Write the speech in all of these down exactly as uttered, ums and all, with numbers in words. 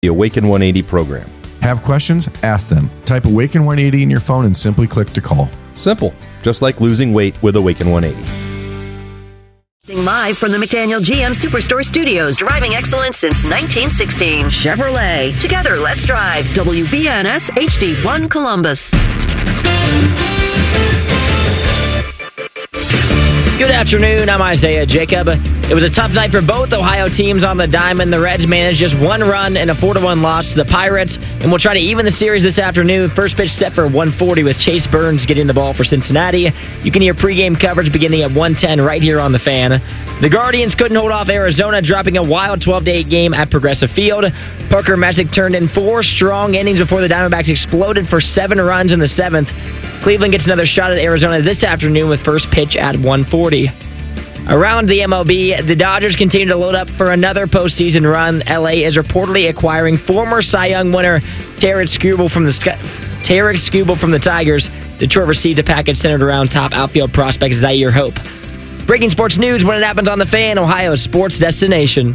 The Awaken one eighty program. Have questions? Ask them. Type Awaken one eighty in your phone and simply click to call. Simple, just like losing weight with Awaken one eighty. Live from the McDaniel G M Superstore Studios, driving excellence since nineteen sixteen. Chevrolet. Together, let's drive. W B N S H D one Columbus. Good afternoon, I'm Isaiah Jacob. It was a tough night for both Ohio teams on the diamond. The Reds managed just one run and a four to one loss to the Pirates, and we'll try to even the series this afternoon. First pitch set for one forty with Chase Burns getting the ball for Cincinnati. You can hear pregame coverage beginning at one ten right here on the Fan. The Guardians couldn't hold off Arizona, dropping a wild twelve to eight game at Progressive Field. Parker Messick turned in four strong innings before the Diamondbacks exploded for seven runs in the seventh. Cleveland gets another shot at Arizona this afternoon with first pitch at one forty. Around the M L B, the Dodgers continue to load up for another postseason run. L A is reportedly acquiring former Cy Young winner Tarik Skubal from the Tarik Skubal from the Tigers. Detroit received a package centered around top outfield prospect Zaire Hope. Breaking sports news when it happens on the Fan, Ohio's sports destination.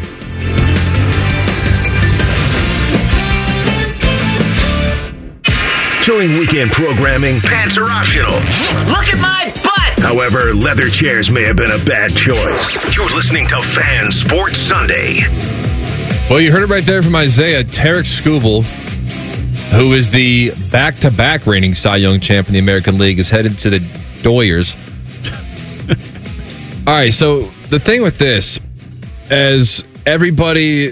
During weekend programming, pants are optional. Look at my butt! However, leather chairs may have been a bad choice. You're listening to Fan Sports Sunday. Well, you heard it right there from Isaiah. Tarik Skubal, who is the back-to-back reigning Cy Young champ in the American League, is headed to the Doyers. All right, so the thing with this, as everybody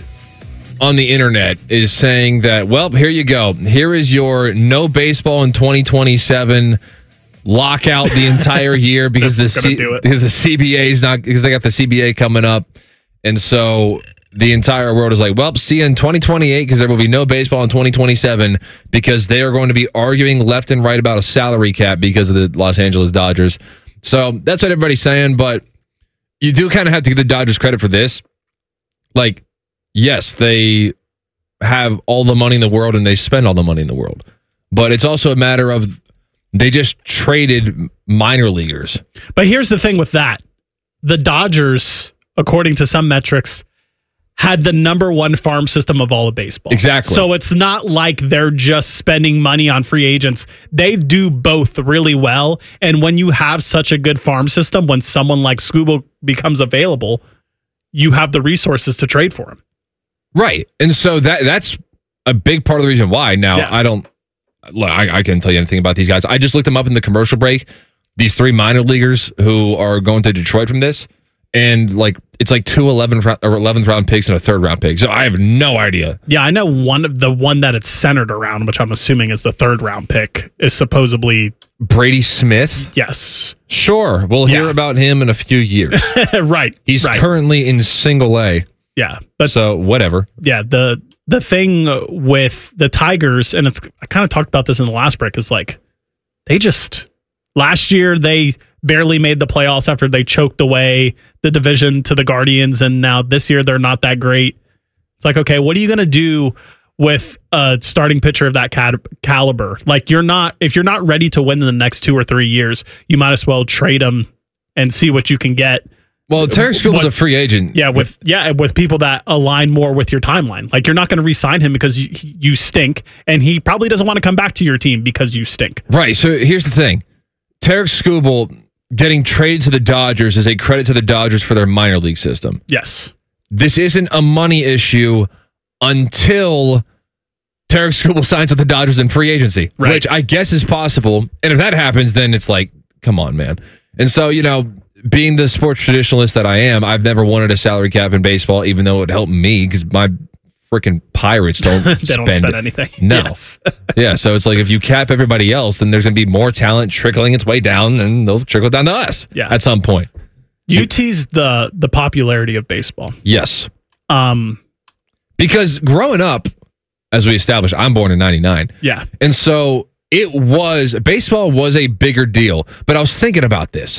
on the internet is saying that, well, here you go. Here is your no baseball in twenty twenty-seven lockout the entire year because the C- because the C B A is not because they got the C B A coming up, and so the entire world is like, well, see you in twenty twenty-eight because there will be no baseball in twenty twenty-seven because they are going to be arguing left and right about a salary cap because of the Los Angeles Dodgers. So that's what everybody's saying, but you do kind of have to give the Dodgers credit for this. Like, yes, they have all the money in the world and they spend all the money in the world. But it's also a matter of they just traded minor leaguers. But here's the thing with that. The Dodgers, according to some metrics, had the number one farm system of all of baseball. Exactly. So it's not like they're just spending money on free agents. They do both really well. And when you have such a good farm system, when someone like Skubal becomes available, you have the resources to trade for him. Right. And so that that's a big part of the reason why. Now, yeah. I don't, look, I, I can't tell you anything about these guys. I just looked them up in the commercial break. These three minor leaguers who are going to Detroit from this. And like it's like two eleventh or eleventh round picks and a third round pick. So I have no idea. Yeah, I know one of the one that it's centered around, which I'm assuming is the third round pick, is supposedly Brady Smith. Yes. Sure. We'll hear yeah. about him in a few years. Right. He's right. currently in single A. Yeah. But so whatever. Yeah. The the thing with the Tigers, and it's I kind of talked about this in the last break, is like they just last year they barely made the playoffs after they choked away the division to the Guardians, and now this year they're not that great. It's like, okay, what are you going to do with a starting pitcher of that cal- caliber? Like, you're not, if you're not ready to win in the next two or three years, you might as well trade him and see what you can get. Well, Tarik Skubal's a free agent. Yeah, with yeah, with people that align more with your timeline. Like, you're not going to re-sign him because you, you stink, and he probably doesn't want to come back to your team because you stink. Right. So here's the thing: Tarik Skubal getting traded to the Dodgers is a credit to the Dodgers for their minor league system. Yes. This isn't a money issue until Tarik Skubal signs with the Dodgers in free agency, right. Which I guess is possible. And if that happens, then it's like, come on, man. And so, you know, being the sports traditionalist that I am, I've never wanted a salary cap in baseball, even though it would help me because my freaking Pirates don't they spend, don't spend anything. No. Yes. Yeah, so it's like if you cap everybody else, then there's going to be more talent trickling its way down, and they'll trickle down to us yeah. at some point. You teased the the popularity of baseball. Yes. Um, because growing up, as we established, I'm born in ninety-nine. Yeah. And so it was, baseball was a bigger deal, but I was thinking about this.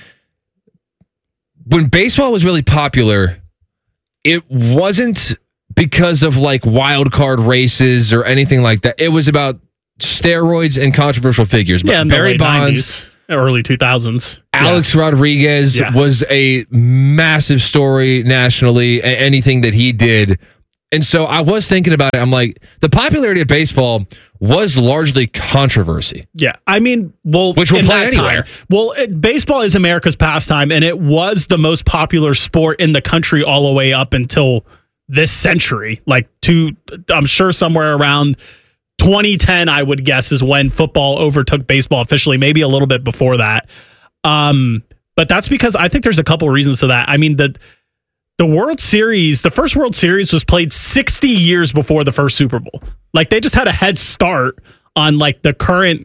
When baseball was really popular, it wasn't because of like wild card races or anything like that. It was about steroids and controversial figures. But yeah, in Barry the late Bonds, nineties, early two thousands. Alex yeah. Rodriguez yeah. was a massive story nationally. Anything that he did And so I was thinking about it. I'm like, the popularity of baseball was largely controversy. Yeah. I mean, well, which will in play that anywhere. Time, well, it, baseball is America's pastime, and it was the most popular sport in the country all the way up until this century. Like, to, I'm sure somewhere around twenty ten, I would guess, is when football overtook baseball officially, maybe a little bit before that. Um, but that's because I think there's a couple of reasons to that. I mean, the The World Series, the first World Series was played sixty years before the first Super Bowl. Like, they just had a head start on like the current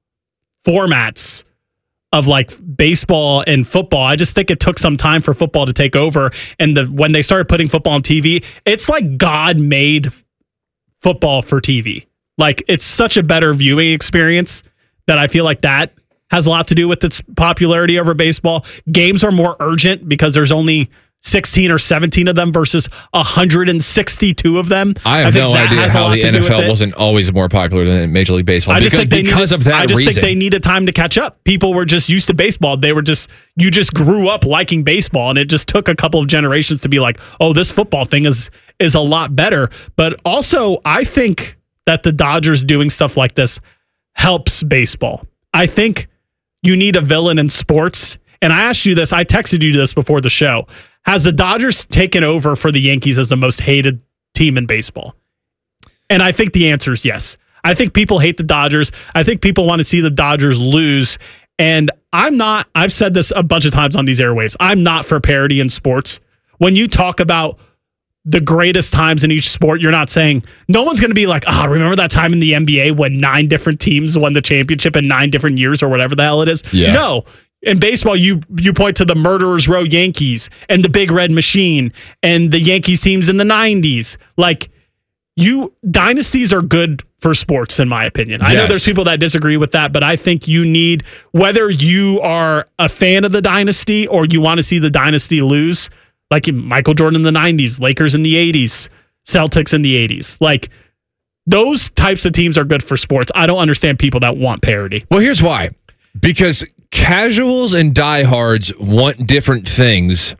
formats of like baseball and football. I just think it took some time for football to take over. And the when they started putting football on T V, it's like God made football for T V. Like, it's such a better viewing experience that I feel like that has a lot to do with its popularity over baseball. Games are more urgent because there's only sixteen or seventeen of them versus one hundred sixty-two of them. I have I think no that idea has a how lot the to do N F L with it. wasn't always more popular than Major League Baseball. I just because think they because needed, of that I just reason. think they needed time to catch up. People were just used to baseball. They were just, you just grew up liking baseball, and it just took a couple of generations to be like, oh, this football thing is is a lot better. But also, I think that the Dodgers doing stuff like this helps baseball. I think you need a villain in sports. And I asked you this, I texted you this before the show. Has the Dodgers taken over for the Yankees as the most hated team in baseball? And I think the answer is yes. I think people hate the Dodgers. I think people want to see the Dodgers lose. And I'm not, I've said this a bunch of times on these airwaves, I'm not for parity in sports. When you talk about the greatest times in each sport, you're not saying, no one's going to be like, ah, oh, remember that time in the N B A when nine different teams won the championship in nine different years or whatever the hell it is? Yeah. No. In baseball, you you point to the Murderers Row Yankees and the Big Red Machine and the Yankees teams in the nineties. Like, you dynasties are good for sports, in my opinion. I know Yes. there's people that disagree with that, but I think you need, whether you are a fan of the dynasty or you want to see the dynasty lose, like Michael Jordan in the nineties, Lakers in the eighties, Celtics in the eighties. Like, those types of teams are good for sports. I don't understand people that want parity. Well, here's why. Because casuals and diehards want different things.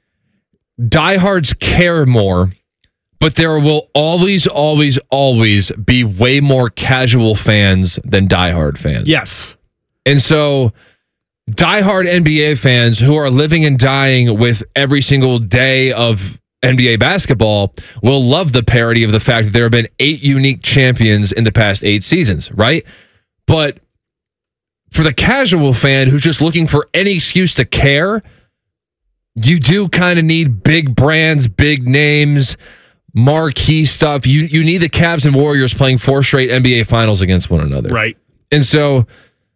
Diehards care more, but there will always, always, always be way more casual fans than diehard fans. Yes. And so diehard N B A fans who are living and dying with every single day of N B A basketball will love the parody of the fact that there have been eight unique champions in the past eight seasons, right? But for the casual fan who's just looking for any excuse to care, you do kind of need big brands, big names, marquee stuff. You you need the Cavs and Warriors playing four straight N B A finals against one another. Right. And so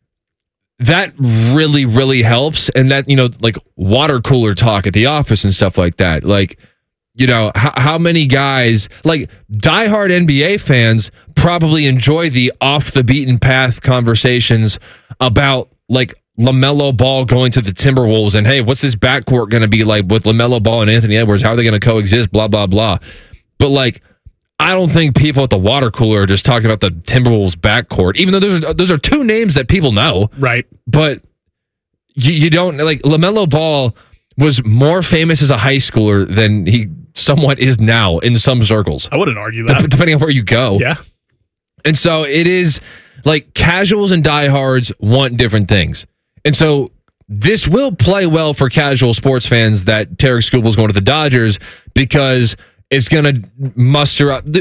that really, really helps. And that, you know, like water cooler talk at the office and stuff like that. Like, you know, how, how many guys, like diehard N B A fans probably enjoy the off the beaten path conversations about like LaMelo Ball going to the Timberwolves and, hey, what's this backcourt going to be like with LaMelo Ball and Anthony Edwards? How are they going to coexist? Blah, blah, blah. But like, I don't think people at the water cooler are just talking about the Timberwolves backcourt, even though those are, those are two names that people know. Right. But you, you don't, like, LaMelo Ball was more famous as a high schooler than he somewhat is now in some circles. I wouldn't argue that. D- depending on where you go. Yeah. And so it is like casuals and diehards want different things. And so this will play well for casual sports fans that Tarek Skubal is going to the Dodgers because it's going to muster up.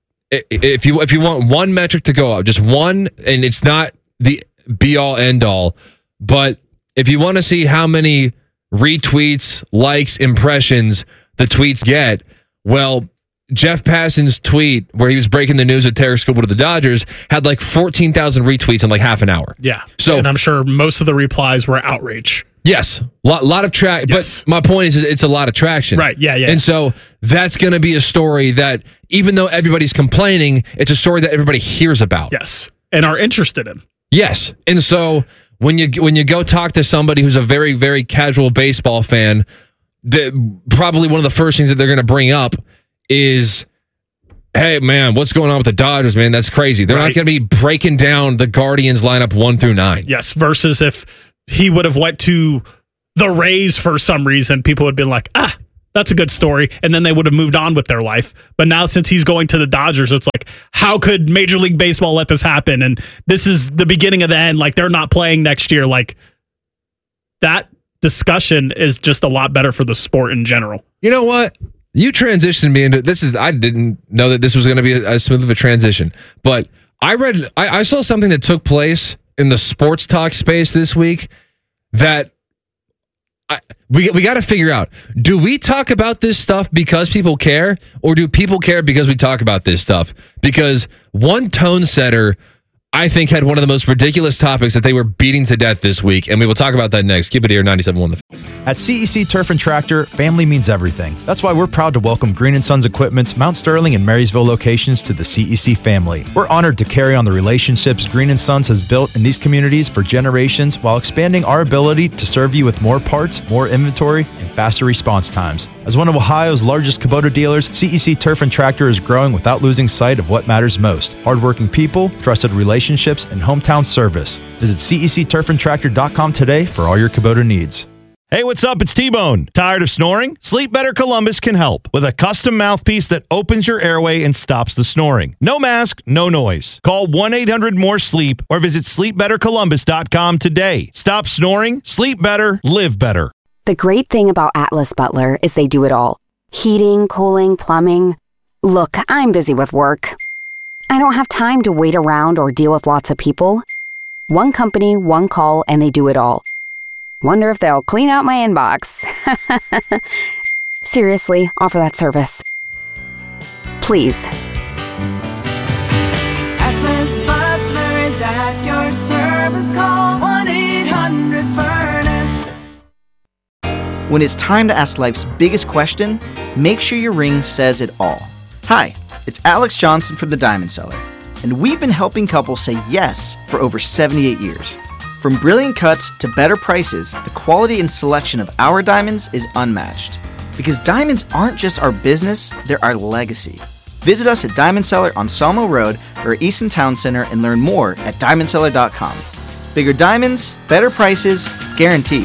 If you if you want one metric to go up, just one, and it's not the be all end all, but if you want to see how many retweets, likes, impressions the tweets get, well, Jeff Passan's tweet where he was breaking the news of Tarek Skubal to the Dodgers had like fourteen thousand retweets in like half an hour. Yeah. So, and I'm sure most of the replies were outrage. Yes. A lot, lot of track. Yes. But my point is, it's a lot of traction. Right. Yeah. Yeah. And so that's going to be a story that even though everybody's complaining, it's a story that everybody hears about. Yes. And are interested in. Yes. And so when you when you go talk to somebody who's a very, very casual baseball fan, the, probably one of the first things that they're going to bring up is, hey, man, what's going on with the Dodgers, man? That's crazy. They're Right. not going to be breaking down the Guardians lineup one through nine. Yes. Versus if he would have went to the Rays for some reason, people would have been like, ah, that's a good story. And then they would have moved on with their life. But now since he's going to the Dodgers, it's like, how could Major League Baseball let this happen? And this is the beginning of the end. Like, they're not playing next year. Like, that discussion is just a lot better for the sport in general. You know what? You transitioned me into this. Is I didn't know that this was going to be as smooth of a transition, but I read, I, I saw something that took place in the sports talk space this week that I, we we got to figure out. Do we talk about this stuff because people care, or do people care because we talk about this stuff? Because one tone setter, I think, had one of the most ridiculous topics that they were beating to death this week, and we will talk about that next. Keep it here, ninety-seven point one. At C E C Turf and Tractor, family means everything. That's why we're proud to welcome Green and Sons Equipment's Mount Sterling and Marysville locations to the C E C family. We're honored to carry on the relationships Green and Sons has built in these communities for generations while expanding our ability to serve you with more parts, more inventory, and faster response times. As one of Ohio's largest Kubota dealers, C E C Turf and Tractor is growing without losing sight of what matters most: hardworking people, trusted relationships, and hometown service. Visit C E C turf and tractor dot com today for all your Kubota needs. Hey, what's up? It's T-Bone. Tired of snoring? Sleep Better Columbus can help with a custom mouthpiece that opens your airway and stops the snoring. No mask, no noise. Call one eight hundred more sleep or visit sleep better columbus dot com today. Stop snoring, sleep better, live better. The great thing about Atlas Butler is they do it all. Heating, cooling, plumbing. Look, I'm busy with work. I don't have time to wait around or deal with lots of people. One company, one call, and they do it all. Wonder if they'll clean out my inbox. Seriously, offer that service. Please. Atlas Butler is at your service. Call one eight hundred furnace. When it's time to ask life's biggest question, make sure your ring says it all. Hi, it's Alex Johnson from The Diamond Seller, and we've been helping couples say yes for over seventy-eight years. From brilliant cuts to better prices, the quality and selection of our diamonds is unmatched. Because diamonds aren't just our business, they're our legacy. Visit us at Diamond Seller on Sawmill Road or Easton Town Center and learn more at diamond seller dot com. Bigger diamonds, better prices, guaranteed.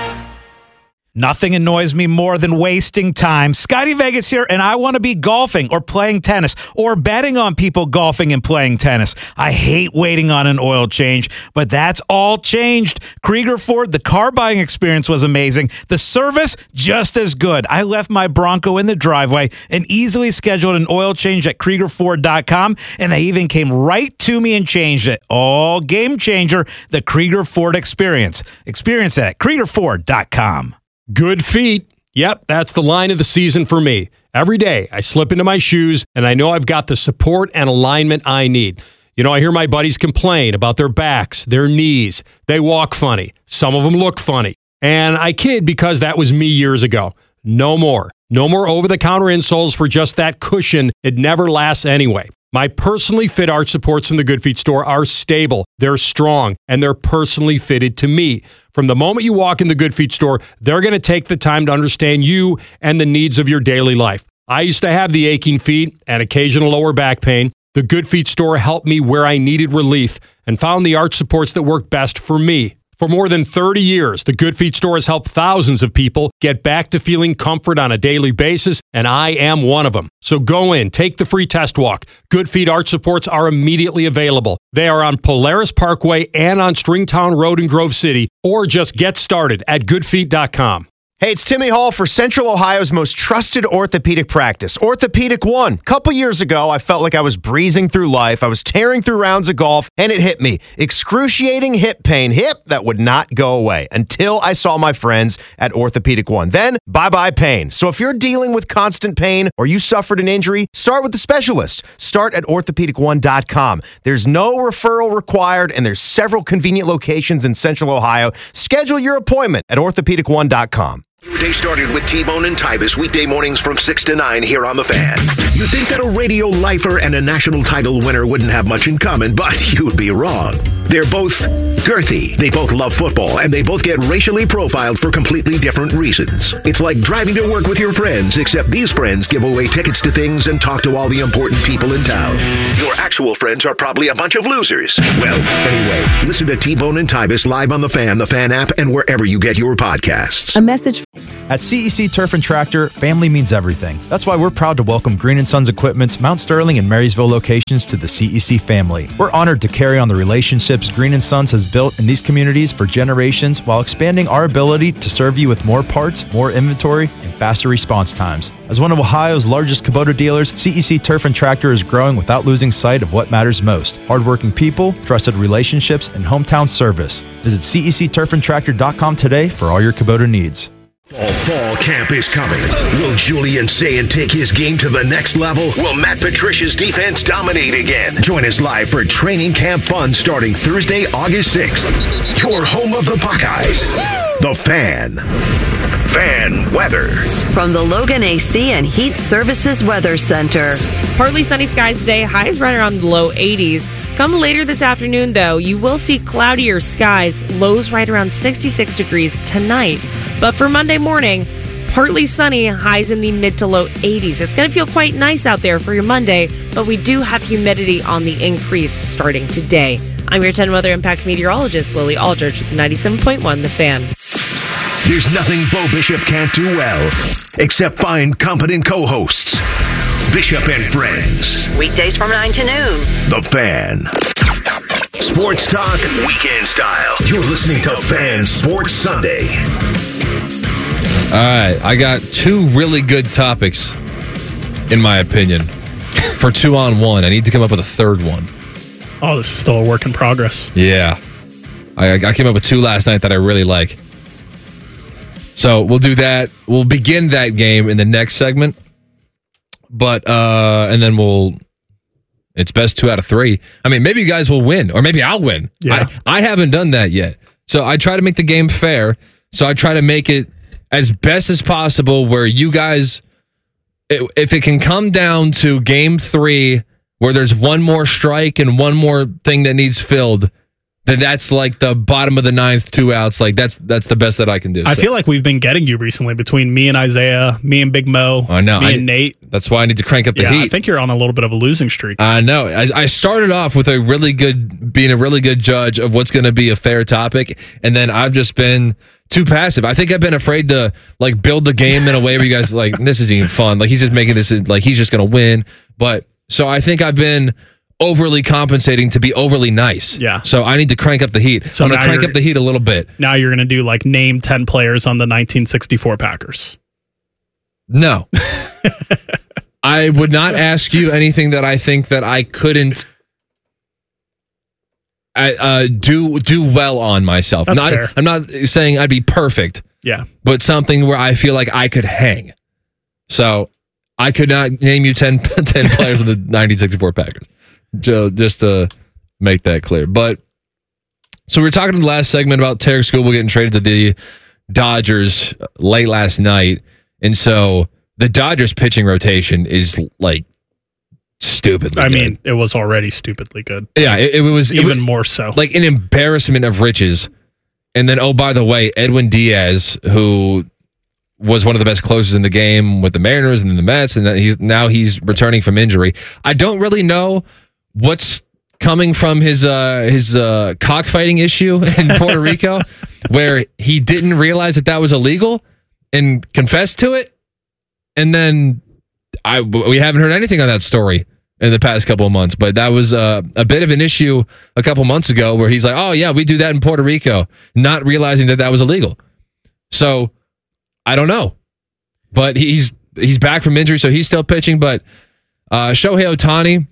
Nothing annoys me more than wasting time. Scotty Vegas here, and I want to be golfing or playing tennis or betting on people golfing and playing tennis. I hate waiting on an oil change, but that's all changed. Krieger Ford, the car buying experience was amazing. The service, just as good. I left my Bronco in the driveway and easily scheduled an oil change at krieger ford dot com, and they even came right to me and changed it. All game changer, the Krieger Ford experience. Experience it at krieger ford dot com. Good feet. Yep, that's the line of the season for me. Every day, I slip into my shoes, and I know I've got the support and alignment I need. You know, I hear my buddies complain about their backs, their knees. They walk funny. Some of them look funny. And I kid because that was me years ago. No more. No more over-the-counter insoles for just that cushion. It never lasts anyway. My personally fit arch supports from the Good Feet store are stable, they're strong, and they're personally fitted to me. From the moment you walk in the Good Feet store, they're going to take the time to understand you and the needs of your daily life. I used to have the aching feet and occasional lower back pain. The Good Feet store helped me where I needed relief and found the arch supports that work best for me. For more than thirty years, the Good Feet store has helped thousands of people get back to feeling comfort on a daily basis, and I am one of them. So go in, take the free test walk. Good Feet arch supports are immediately available. They are on Polaris Parkway and on Stringtown Road in Grove City, or just get started at good feet dot com. Hey, it's Timmy Hall for Central Ohio's most trusted orthopedic practice, Orthopedic One. A couple years ago, I felt like I was breezing through life. I was tearing through rounds of golf, and it hit me. Excruciating hip pain. Hip that would not go away until I saw my friends at Orthopedic One. Then, bye-bye pain. So if you're dealing with constant pain or you suffered an injury, start with the specialist. Start at orthopedic one dot com. There's no referral required, and there's several convenient locations in Central Ohio. Schedule your appointment at orthopedic one dot com. Your day started with T-Bone and Tybus weekday mornings from six to nine here on The Fan. You think that a radio lifer and a national title winner wouldn't have much in common, but you'd be wrong. They're both girthy, they both love football, and they both get racially profiled for completely different reasons. It's like driving to work with your friends, except these friends give away tickets to things and talk to all the important people in town. Your actual friends are probably a bunch of losers. Well, anyway, listen to T-Bone and Tybus live on The Fan, The Fan app, and wherever you get your podcasts. A message At C E C Turf and Tractor, family means everything. That's why we're proud to welcome Green and Sons Equipment's Mount Sterling and Marysville locations to the C E C family. We're honored to carry on the relationships Green and Sons has built in these communities for generations while expanding our ability to serve you with more parts, more inventory, and faster response times. As one of Ohio's largest Kubota dealers, C E C Turf and Tractor is growing without losing sight of what matters most: hardworking people, trusted relationships, and hometown service. Visit C E C turf and tractor dot com today for all your Kubota needs. Fall, fall camp is coming. Will Julian Sayin take his game to the next level? Will Matt Patricia's defense dominate again? Join us live for training camp fun starting Thursday, August sixth. Your home of the Buckeyes. The Fan. Fan weather. From the Logan A C and Heat Services Weather Center. Partly sunny skies today, highs right around the low eighties. Come later this afternoon, though, you will see cloudier skies, lows right around sixty-six degrees tonight. But for Monday morning, partly sunny, highs in the mid to low eighties. It's going to feel quite nice out there for your Monday, but we do have humidity on the increase starting today. I'm your ten Weather Impact meteorologist, Lily Aldridge, with ninety-seven point one The Fan. There's nothing Bo Bishop can't do well, except find competent co-hosts. Bishop and Friends. Weekdays from nine to noon. The Fan. Sports talk, weekend style. You're listening to Fan Sports Sunday. All right, I got two really good topics, in my opinion, for two on one. I need to come up with a third one. Oh, this is still a work in progress. Yeah. I, I came up with two last night that I really like. So we'll do that. We'll begin that game in the next segment. But, uh, and then we'll, it's best two out of three. I mean, maybe you guys will win, or maybe I'll win. Yeah. I, I haven't done that yet. So I try to make the game fair. So I try to make it as best as possible where you guys, if it can come down to game three where there's one more strike and one more thing that needs filled, then that's like the bottom of the ninth, two outs. Like that's that's the best that I can do. I so. feel like we've been getting you recently between me and Isaiah, me and Big Mo, I know. me I, and Nate. That's why I need to crank up the yeah, heat. I think you're on a little bit of a losing streak. I know. I, I started off with a really good, being a really good judge of what's going to be a fair topic, and then I've just been too passive. I think I've been afraid to like build the game in a way where you guys like, this isn't even fun. Like he's just making this like he's just going to win. But so I think I've been overly compensating to be overly nice. Yeah. So I need to crank up the heat. So I'm going to crank up the heat a little bit. Now you're going to do like name ten players on the nineteen sixty-four Packers. No. I would not ask you anything that I think that I couldn't uh, do do well on myself. That's not, fair. I'm not saying I'd be perfect. Yeah. But something where I feel like I could hang. So I could not name you ten, ten players of the nineteen sixty-four Packers. Just to make that clear. But so we were talking in the last segment about Tarek Skubal getting traded to the Dodgers late last night. And so the Dodgers pitching rotation is like stupidly I good. mean, it was already stupidly good. Yeah, it, it was even it was more so. Like an embarrassment of riches. And then, oh, by the way, Edwin Diaz, who was one of the best closers in the game with the Mariners and then the Mets, and he's now he's returning from injury. I don't really know what's coming from his uh, his uh, cockfighting issue in Puerto Rico, where he didn't realize that that was illegal and confessed to it, and then I we haven't heard anything on that story in the past couple of months. But that was uh, a bit of an issue a couple months ago, where he's like, "Oh yeah, we do that in Puerto Rico," not realizing that that was illegal. So I don't know, but he's he's back from injury, so he's still pitching. But uh, Shohei Ohtani,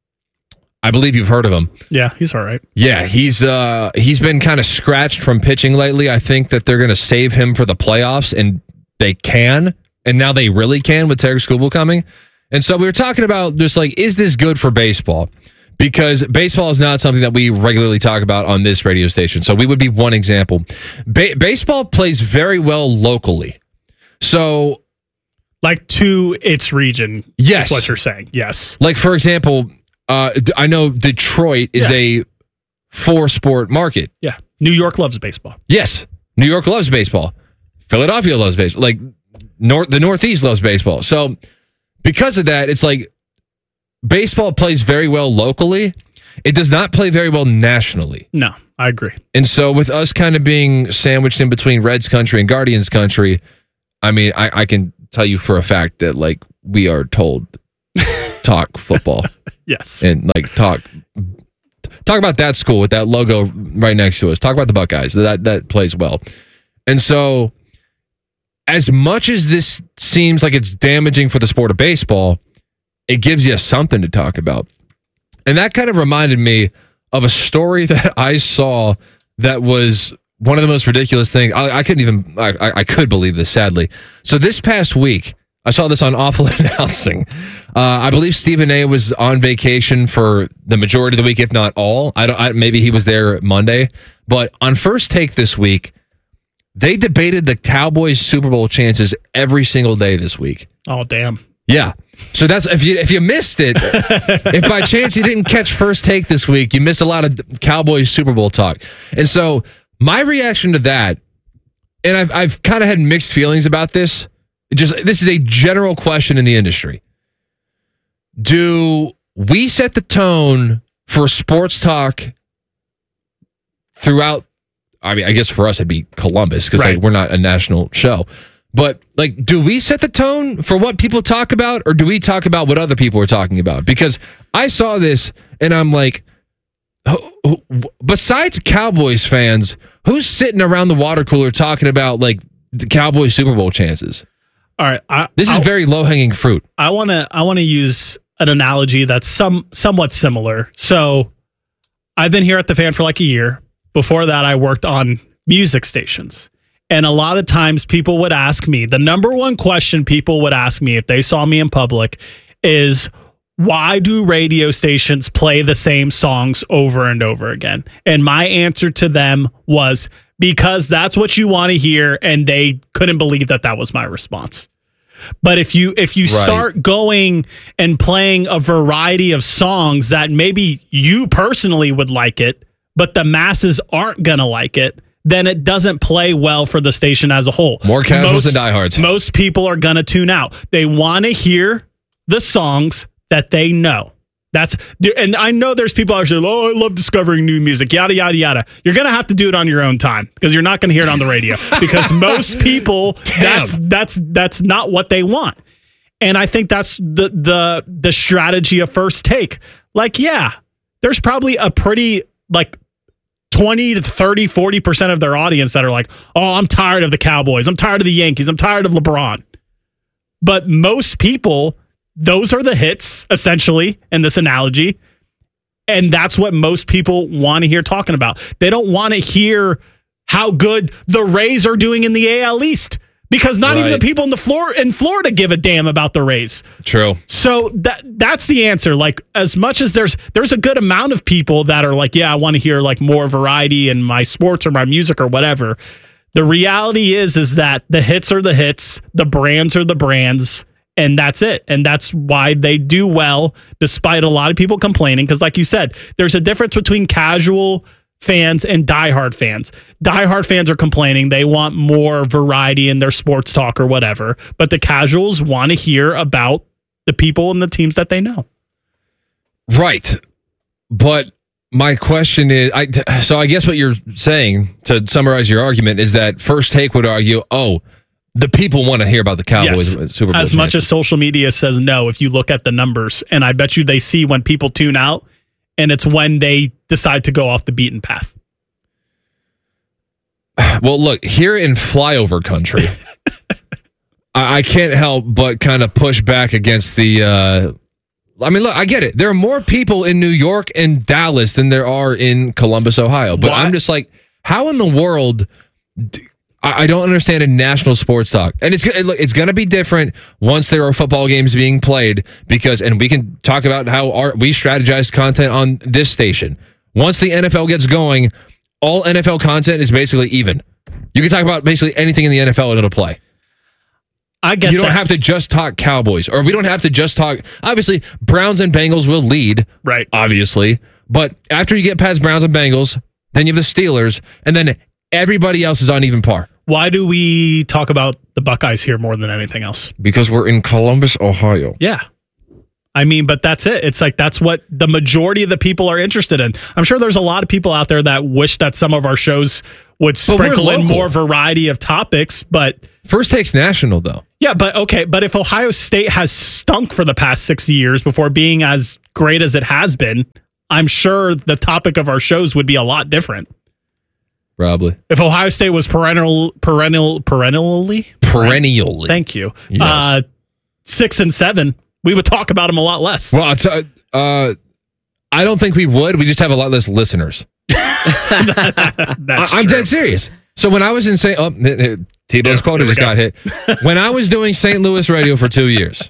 I believe you've heard of him. Yeah, he's all right. Yeah, he's uh, he's been kind of scratched from pitching lately. I think that they're going to save him for the playoffs, and they can. And now they really can with Tarek Skubal coming. And so we were talking about just like, is this good for baseball? Because baseball is not something that we regularly talk about on this radio station. So we would be one example. Ba- baseball plays very well locally. So, like to its region. Yes. Is what you're saying. Yes. Like, for example, Uh, I know Detroit is yeah. a four-sport market. Yeah. New York loves baseball. Yes. New York loves baseball. Philadelphia loves baseball. Like, North, the Northeast loves baseball. So, because of that, it's like baseball plays very well locally. It does not play very well nationally. No, I agree. And so, with us kind of being sandwiched in between Reds country and Guardians country, I mean, I, I can tell you for a fact that like we are told talk football. Yes. And like talk talk about that school with that logo right next to us. Talk about the Buckeyes. That that plays well. And so as much as this seems like it's damaging for the sport of baseball, it gives you something to talk about. And that kind of reminded me of a story that I saw that was one of the most ridiculous things. I, I couldn't even, I, I could believe this, sadly. So this past week, I saw this on Awful Announcing. Uh, I believe Stephen A. was on vacation for the majority of the week, if not all. I don't. I, maybe he was there Monday. But on First Take this week, they debated the Cowboys' Super Bowl chances every single day this week. Oh, damn. Yeah. So that's if you if you missed it, if by chance you didn't catch First Take this week, you missed a lot of Cowboys Super Bowl talk. And so my reaction to that, and I've I've kind of had mixed feelings about this. It just this is a general question in the industry. Do we set the tone for sports talk throughout? I mean, I guess for us it'd be Columbus because Right. like, we're not a national show. But like, do we set the tone for what people talk about, or do we talk about what other people are talking about? Because I saw this and I'm like, who- who- besides Cowboys fans, who's sitting around the water cooler talking about like the Cowboys Super Bowl chances? All right. I, This is I, very low hanging fruit. I want to I want to use an analogy that's some somewhat similar. So I've been here at the Fan for like a year. Before that, I worked on music stations. And a lot of times people would ask me, the number one question people would ask me if they saw me in public is, why do radio stations play the same songs over and over again? And my answer to them was, because that's what you want to hear. And they couldn't believe that that was my response. But if you if you Right. start going and playing a variety of songs that maybe you personally would like it, but the masses aren't going to like it, then it doesn't play well for the station as a whole. More casuals than diehards. Most people are going to tune out. They want to hear the songs that they know. That's and I know there's people out there saying, "Oh, I love discovering new music." Yada yada yada. You're gonna have to do it on your own time because you're not gonna hear it on the radio. Because most people, that's that's that's not what they want. And I think that's the the the strategy of First Take. Like, yeah, there's probably a pretty like twenty to thirty, forty percent of their audience that are like, "Oh, I'm tired of the Cowboys. I'm tired of the Yankees. I'm tired of LeBron." But most people, those are the hits, essentially, in this analogy. And that's what most people want to hear talking about. They don't want to hear how good the Rays are doing in the A L East, because not even Right. the people in the floor in Florida give a damn about the Rays. True. So that that's the answer. Like, as much as there's there's a good amount of people that are like, yeah, I want to hear like more variety in my sports or my music or whatever. The reality is is that the hits are the hits, the brands are the brands, and that's it. And that's why they do well, despite a lot of people complaining. Because like you said, there's a difference between casual fans and diehard fans. Diehard fans are complaining. They want more variety in their sports talk or whatever. But the casuals want to hear about the people and the teams that they know. Right. But my question is, I, so I guess what you're saying, to summarize your argument, is that First Take would argue, oh, the people want to hear about the Cowboys Yes. Super Bowl As much chances. as social media says no, if you look at the numbers, and I bet you they see when people tune out, and it's when they decide to go off the beaten path. Well, look, here in flyover country, I, I can't help but kind of push back against the. Uh, I mean, look, I get it. There are more people in New York and Dallas than there are in Columbus, Ohio. But Why? I'm just like, how in the world? d- I I don't understand a national sports talk, and it's it- look, it's going to be different once there are football games being played, because, and we can talk about how our, we strategize content on this station. Once the N F L gets going, all N F L content is basically even. You can talk about basically anything in the N F L and it'll play. I get You don't that. have to just talk Cowboys, or we don't have to just talk. Obviously, Browns and Bengals will lead, right? Obviously, but after you get past Browns and Bengals, then you have the Steelers, and then everybody else is on even par. Why do we talk about the Buckeyes here more than anything else? Because we're in Columbus, Ohio. Yeah. I mean, but that's it. It's like that's what the majority of the people are interested in. I'm sure there's a lot of people out there that wish that some of our shows would sprinkle in more variety of topics, but First Take's national, though. Yeah, but okay, but if Ohio State has stunk for the past sixty years before being as great as it has been, I'm sure the topic of our shows would be a lot different. Probably. If Ohio State was perennial, perennial, perennially, perennially. Thank you. Yes. Uh, six and seven, we would talk about them a lot less. Well, t- uh, I don't think we would. We just have a lot less listeners. that, I- I'm dead serious. So when I was in Saint Oh, T-Bone's Yeah, quota here we just go. got hit. When I was doing Saint Louis radio for two years,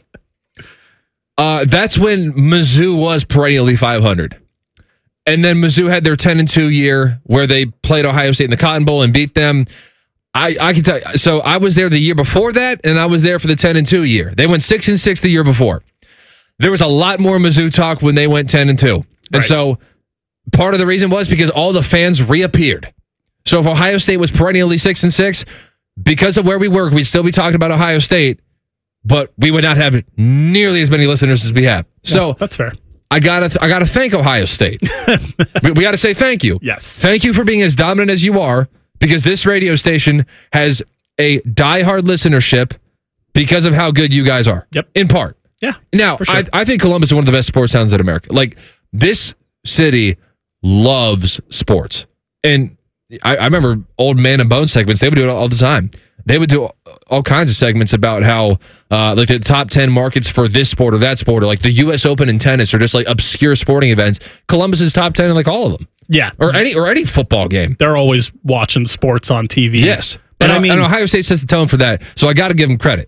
uh, that's when Mizzou was perennially five hundred. And then Mizzou had their ten and two year where they played Ohio State in the Cotton Bowl and beat them. I, I can tell you, so I was there the year before that, and I was there for the ten and two year. They went six and six the year before. There was a lot more Mizzou talk when they went ten and two. And Right. so part of the reason was because all the fans reappeared. So if Ohio State was perennially six and six, because of where we work, we'd still be talking about Ohio State, but we would not have nearly as many listeners as we have. So Yeah, that's fair. I gotta, th- I gotta thank Ohio State. we, we gotta say thank you. Yes. Thank you for being as dominant as you are, because this radio station has a diehard listenership because of how good you guys are. Yep. In part. Yeah. Now, for sure. I, I think Columbus is one of the best sports towns in America. Like, this city loves sports. And I, I remember old Man and Bone segments. They would do it all the time. They would do all kinds of segments about how, uh, like, the top ten markets for this sport or that sport, or like the U S Open in tennis, or just like obscure sporting events. Columbus is top ten in like all of them. Yeah. Or any or any football game. They're always watching sports on T V. Yes. But and I mean, and Ohio State sets the tone for that. So I got to give them credit.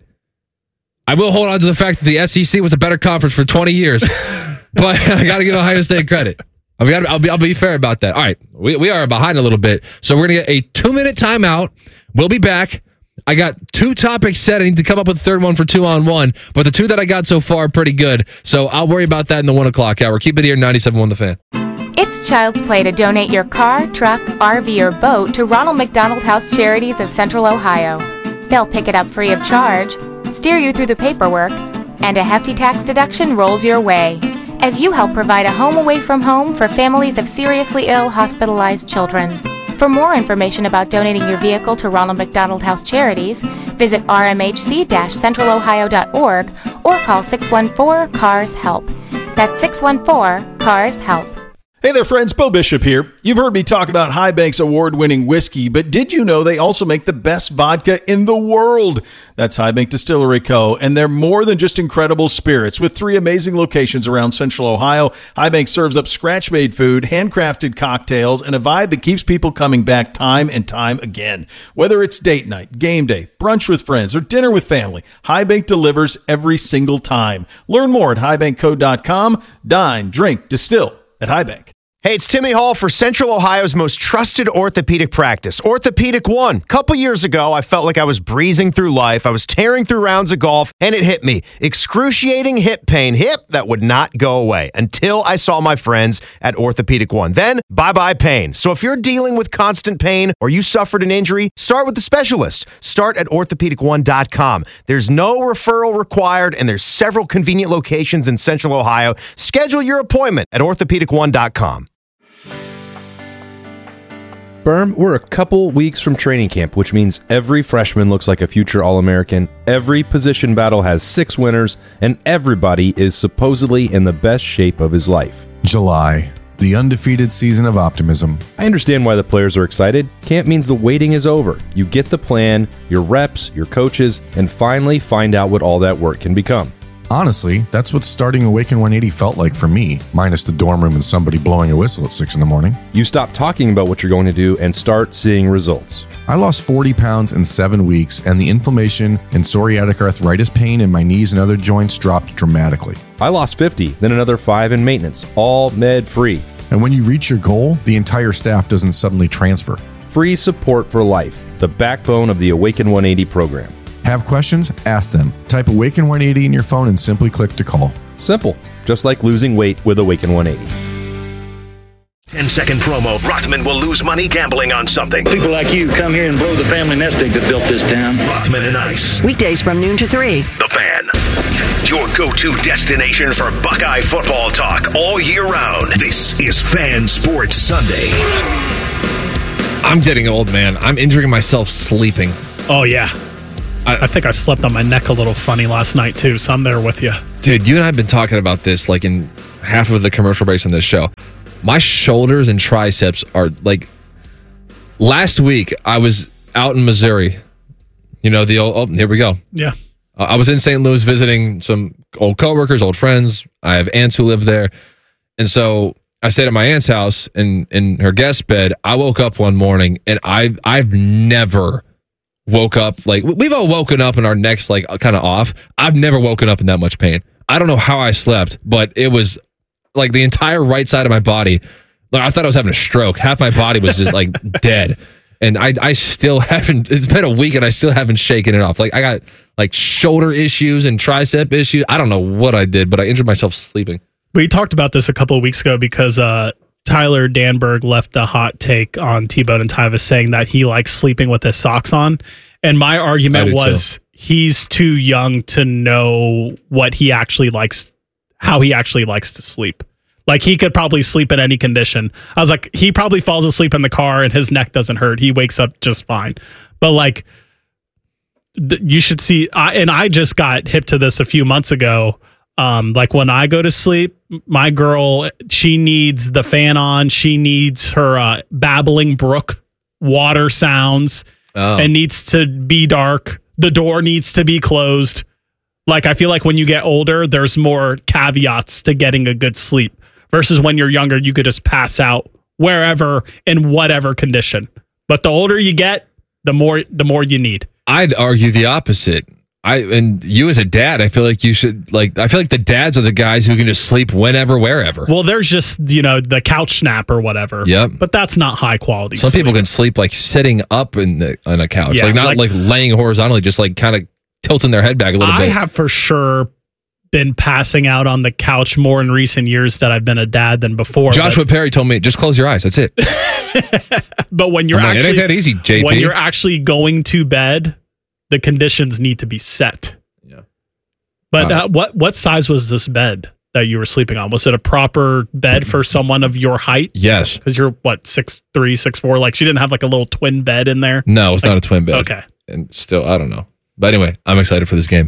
I will hold on to the fact that the S E C was a better conference for twenty years, but I got to give Ohio State credit. I've got. I'll be. I'll be fair about that. All right, we we are behind a little bit, so we're gonna get a two minute timeout. We'll be back. I got two topics set. I need to come up with a third one for two on one, but the two that I got so far are pretty good. So I'll worry about that in the one o'clock hour. Keep it here, ninety-seven point one The Fan. It's Child's Play to donate your car, truck, R V, or boat to Ronald McDonald House Charities of Central Ohio. They'll pick it up free of charge, steer you through the paperwork, and a hefty tax deduction rolls your way as you help provide a home away from home for families of seriously ill, hospitalized children. For more information about donating your vehicle to Ronald McDonald House Charities, visit r m h c dash central ohio dot org or call six one four, C A R S HELP. That's six one four, C A R S HELP. Hey there, friends. Bo Bishop here. You've heard me talk about High Bank's award-winning whiskey, but did you know they also make the best vodka in the world? That's High Bank Distillery Co., and they're more than just incredible spirits. With three amazing locations around Central Ohio, High Bank serves up scratch-made food, handcrafted cocktails, and a vibe that keeps people coming back time and time again. Whether it's date night, game day, brunch with friends, or dinner with family, High Bank delivers every single time. Learn more at high bank co dot com. Dine, drink, distill at High Bank. Hey, it's Timmy Hall for Central Ohio's most trusted orthopedic practice, Orthopedic One. A couple years ago, I felt like I was breezing through life. I was tearing through rounds of golf, and it hit me. Excruciating hip pain. Hip that would not go away until I saw my friends at Orthopedic One. Then, bye-bye pain. So if you're dealing with constant pain or you suffered an injury, start with the specialist. Start at orthopedic one dot com. There's no referral required, and there's several convenient locations in Central Ohio. Schedule your appointment at orthopedic one dot com. Berm, we're a couple weeks from training camp, which means every freshman looks like a future All-American, every position battle has six winners, and everybody is supposedly in the best shape of his life. July, the undefeated season of optimism. I understand why the players are excited. Camp means the waiting is over. You get the plan, your reps, your coaches, and finally find out what all that work can become. Honestly, that's what starting Awaken one eighty felt like for me, minus the dorm room and somebody blowing a whistle at six in the morning. You stop talking about what you're going to do and start seeing results. I lost forty pounds in seven weeks, and the inflammation and psoriatic arthritis pain in my knees and other joints dropped dramatically. I lost fifty, then another five in maintenance, all med-free. And when you reach your goal, the entire staff doesn't suddenly transfer. Free support for life, the backbone of the Awaken one eighty program. Have questions? Ask them. Type Awaken one eighty in your phone and simply click to call. Simple, just like losing weight with Awaken one eighty. ten second promo. Rothman will lose money gambling on something. People like you come here and blow the family nest egg that built this town. Rothman and Ice. Weekdays from noon to three. The Fan. your go-to destination for Buckeye football talk all year round. This is Fan Sports Sunday. I'm getting old, man. I'm injuring myself sleeping. Oh, yeah. I, I think I slept on my neck a little funny last night, too, so I'm there with you. Dude, you and I have been talking about this like in half of the commercial breaks on this show. My shoulders and triceps are like... Last week, I was out in Missouri. You know, the old... Oh, here we go. Yeah. Uh, I was in Saint Louis visiting some old coworkers, old friends. I have aunts who live there. And so I stayed at my aunt's house in, in her guest bed. I woke up one morning and I've, I've never woke up. Like, we've all woken up and our necks like kind of off. I've never woken up in that much pain. I don't know how I slept, but it was like the entire right side of my body. Like, I thought I was having a stroke. Half my body was just like dead. And I, I still haven't, it's been a week and I still haven't shaken it off. Like, I got like shoulder issues and tricep issues. I don't know what I did, but I injured myself sleeping. We talked about this a couple of weeks ago because uh, Tyler Danberg left a hot take on T-Bone and Tyvis saying that he likes sleeping with his socks on. And my argument was too. He's too young to know what he actually likes, how he actually likes to sleep. Like, he could probably sleep in any condition. I was like, he probably falls asleep in the car and his neck doesn't hurt. He wakes up just fine. But, like, th- you should see, I, and I just got hip to this a few months ago. Um, like, when I go to sleep, my girl, she needs the fan on. She needs her uh, babbling brook water sounds. Oh. And needs to be dark. The door needs to be closed. Like, I feel like when you get older, there's more caveats to getting a good sleep. Versus when you're younger, you could just pass out wherever in whatever condition. But the older you get, the more the more you need. I'd argue the opposite. I and you as a dad, I feel like you should like. I feel like the dads are the guys who can just sleep whenever, wherever. Well, there's just you know the couch nap or whatever. Yep. But that's not high quality. Some sleep. people can sleep like sitting up in the on a couch, Yeah, like not like- like, laying horizontally, just like kind of tilting their head back a little I bit. have for sure been passing out on the couch more in recent years that I've been a dad than before. Joshua Perry told me, just close your eyes. That's it. But, but when you're I'm like, it actually ain't that easy, J P. when you're actually going to bed, the conditions need to be set. Yeah. But Uh, uh, what what size was this bed that you were sleeping on? Was it a proper bed for someone of your height? Yes. Because you're what six three, six four. Like, she didn't have like a little twin bed in there. No, it's Like- not a twin bed. Okay. And still, I don't know. But anyway, I'm excited for this game.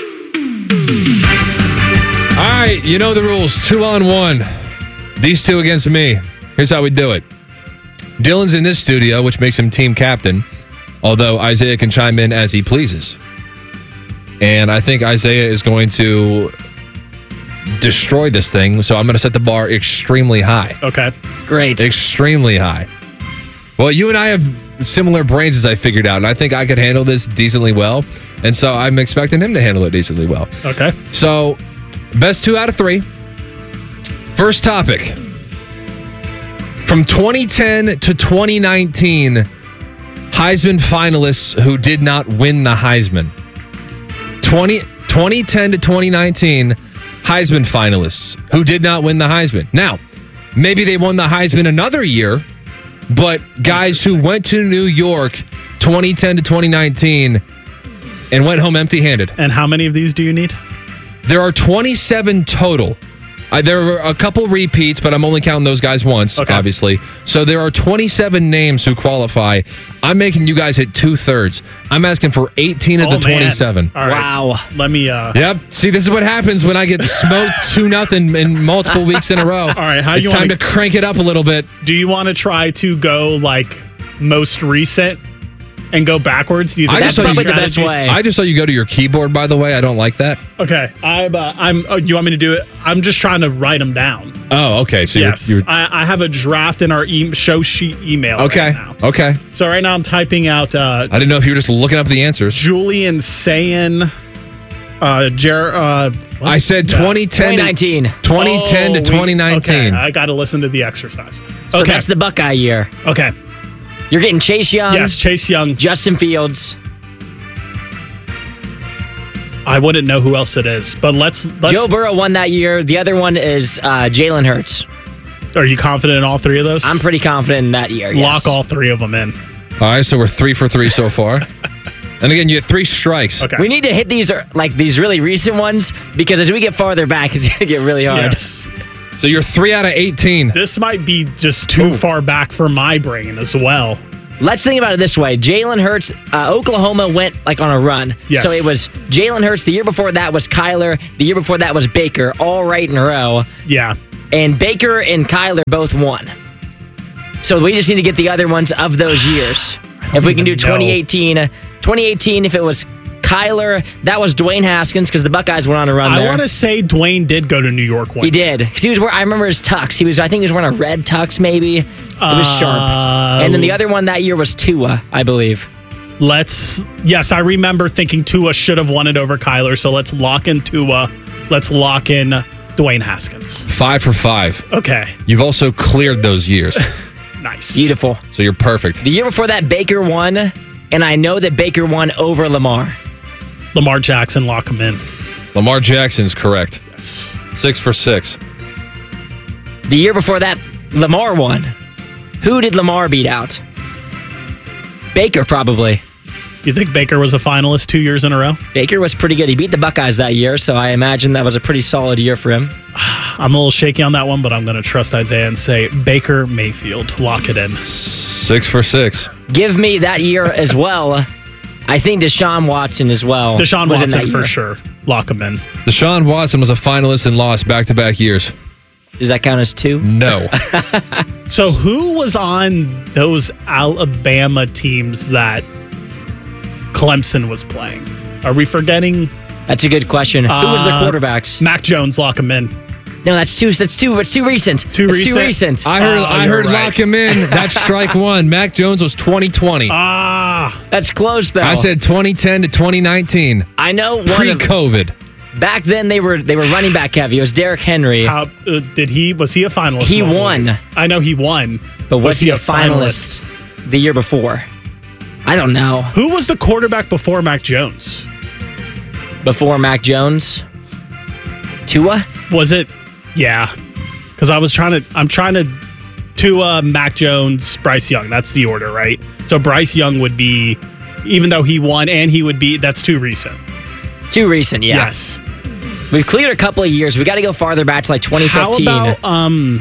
All right, you know the rules. Two on one. These two against me. Here's how we do it. Dylan's in this studio, which makes him team captain, although Isaiah can chime in as he pleases. And I think Isaiah is going to destroy this thing, so I'm going to set the bar extremely high. Okay. Great. Extremely high. Well, you and I have similar brains, as I figured out, and I think I could handle this decently well. And so I'm expecting him to handle it decently well. Okay. So, best two out of three. First topic. From twenty ten to twenty nineteen, Heisman finalists who did not win the Heisman. twenty, twenty ten to twenty nineteen, Heisman finalists who did not win the Heisman. Now, maybe they won the Heisman another year, but guys who went to New York twenty ten to twenty nineteen and went home empty-handed. And how many of these do you need? There are twenty-seven total. Uh, there were a couple repeats, but I'm only counting those guys once, Okay. obviously. So there are twenty-seven names who qualify. I'm making you guys hit two-thirds. I'm asking for eighteen of Oh, the man. twenty-seven. All right. Wow. Let me. Uh, Yep. See, this is what happens when I get smoked two nothing in multiple weeks in a row. All right, how it's you time wanna- to crank it up a little bit. Do you want to try to go like most recent and go backwards? Do you think I just, that's saw you, the best way? I just saw you go to your keyboard, by the way. I don't like that. Okay, I'm. Uh, I'm. Oh, you want me to do it? I'm just trying to write them down. Oh, okay. So yes, you're, you're I, I have a draft in our e- show sheet email. okay. Right now. Okay. So right now I'm typing out. Uh, I didn't know if you were just looking up the answers. Julian saying. Uh, Jer. Uh, I said twenty ten twenty nineteen. to twenty ten Oh, to we- twenty nineteen. Okay, I got to listen to the exercise. So Okay. that's the Buckeye year. Okay. You're getting Chase Young. Yes, Chase Young. Justin Fields. I wouldn't know who else it is, but let's. let's Joe Burrow won that year. The other one is uh, Jalen Hurts. Are you confident in all three of those? I'm pretty confident in that year. Yes. Lock all three of them in. All right, so we're three for three so far. And again, you get three strikes. Okay. We need to hit these uh, like these really recent ones because as we get farther back, it's gonna get really hard. Yes. So you're three out of eighteen. This might be just too Ooh. far back for my brain as well. Let's think about it this way. Jalen Hurts, uh, Oklahoma went like on a run. Yes. So it was Jalen Hurts. The year before that was Kyler. The year before that was Baker. All right in a row. Yeah. And Baker and Kyler both won. So we just need to get the other ones of those years. If we can do even know. twenty eighteen. Uh, twenty eighteen, if it was Kyler, that was Dwayne Haskins because the Buckeyes went on a run I there. want to say Dwayne did go to New York one. He did. Because he was wearing, I remember his tux. He was, I think he was wearing a red tux maybe. It was sharp. Uh, And then the other one that year was Tua, I believe. Let's, yes, I remember thinking Tua should have won it over Kyler, so let's lock in Tua. Let's lock in Dwayne Haskins. Five for five. Okay. You've also cleared those years. Nice. Beautiful. So you're perfect. The year before that, Baker won, and I know that Baker won over Lamar. Lamar Jackson, lock him in. Lamar Jackson's correct. Yes. Six for six. The year before that, Lamar won. Who did Lamar beat out? Baker, probably. You think Baker was a finalist two years in a row? Baker was pretty good. He beat the Buckeyes that year, so I imagine that was a pretty solid year for him. I'm a little shaky on that one, but I'm going to trust Isaiah and say Baker Mayfield. Lock it in. Six for six. Give me that year as well. I think Deshaun Watson as well. Deshaun was in Watson that for year. sure. Lock him in. Deshaun Watson was a finalist and lost back-to-back years. Does that count as two? No. So who was on those Alabama teams that Clemson was playing? Are we forgetting? That's a good question. Who was their Uh, quarterbacks? Mac Jones, lock him in. No, that's too. That's too. It's too recent. Too That's recent? Too recent. I heard Oh, I you're heard right. lock him in. That's strike one. Mac Jones was twenty twenty. Ah, That's close though. I said twenty ten to twenty nineteen. I know. One of, Pre-COVID. back then they were they were running back heavy. It was Derrick Henry. how uh, did he? Was he a finalist? He in all won. those? I know he won. But was, he, a finalist, the year before? I don't know. Who was the quarterback before Mac Jones? Before Mac Jones? Tua? Was it? Yeah, because I was trying to. I'm trying to. Tua, Mac Jones, Bryce Young. That's the order, right? So Bryce Young would be, even though he won, and he would be. That's too recent. Too recent, yeah. Yes. We've cleared a couple of years. We got to go farther back to like twenty fifteen. How about um?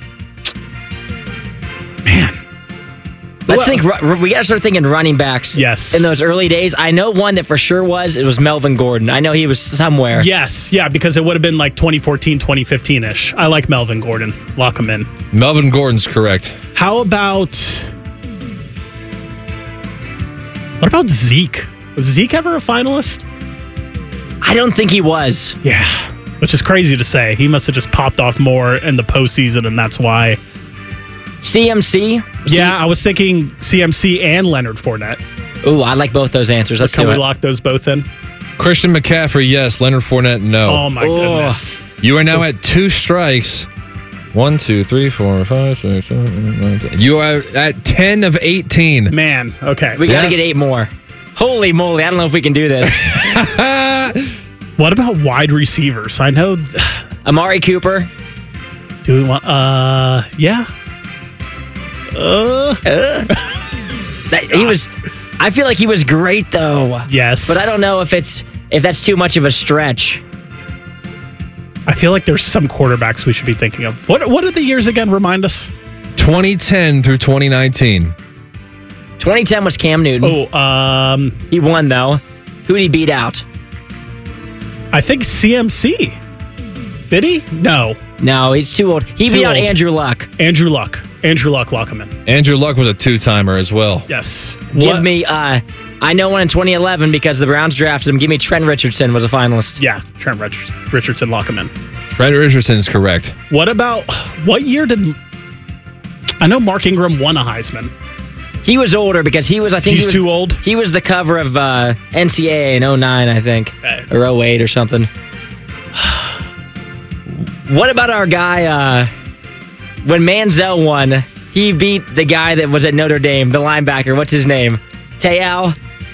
Let's think. ru- We got to start thinking running backs. Yes. In those early days, I know one that for sure was. It was Melvin Gordon. I know he was somewhere. Yes, yeah, because it would have been like twenty fourteen, twenty fifteen ish. I like Melvin Gordon. Lock him in. Melvin Gordon's correct. How about what about Zeke? Was Zeke ever a finalist? I don't think he was. Yeah, which is crazy to say. He must have just popped off more in the postseason, and that's why. C M C. Yeah, I was thinking C M C and Leonard Fournette. Ooh, I like both those answers. Let's Can do we it. lock those both in? Christian McCaffrey, yes. Leonard Fournette, no. Oh my goodness! You are now at two strikes. One, two, three, four, five, six, seven, eight, nine, ten. You are at ten of eighteen. Man, okay. We got to Yeah. get eight more. Holy moly! I don't know if we can do this. What about wide receivers? I know. Amari Cooper. Do we want? Uh, yeah. Uh, That, he was. I feel like he was great though. yes, But I don't know if it's if that's too much of a stretch. I feel like there's some quarterbacks we should be thinking of. What What are the years again? Remind us. twenty ten through twenty nineteen. twenty ten was Cam Newton. Oh, um, He won though. Who did he beat out? I think C M C. Did he? No. No, he's too old. He Too beat out old. Andrew Luck. Andrew Luck. Andrew Luck, lock him in. Andrew Luck was a two-timer as well. Yes. Give What- me. Uh, I know one in twenty eleven because the Browns drafted him. Give me Trent Richardson was a finalist. Yeah, Trent Richards, Richardson, lock him in. Trent Richardson's correct. What about what year did? I know Mark Ingram won a Heisman. He was older because he was. I think He's he was, too old? He was the cover of uh, N C A A in oh nine, I think, Okay. or oh eight or something. What about our guy? Uh, when Manziel won, he beat the guy that was at Notre Dame, the linebacker. What's his name? Te'o?